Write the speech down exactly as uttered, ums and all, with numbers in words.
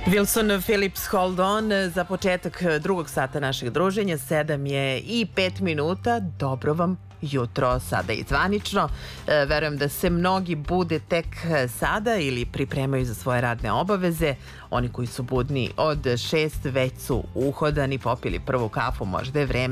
Wilson Phillips Hold On za početak drugog sata našeg druženja. Sedam je i pet minuta. Dobro vam jutro, sada i zvanično. E, verujem da se mnogi bude tek sada ili pripremaju za svoje radne obaveze. Oni koji su budni od šest već su uhodani, popili prvu kafu, možda je vreme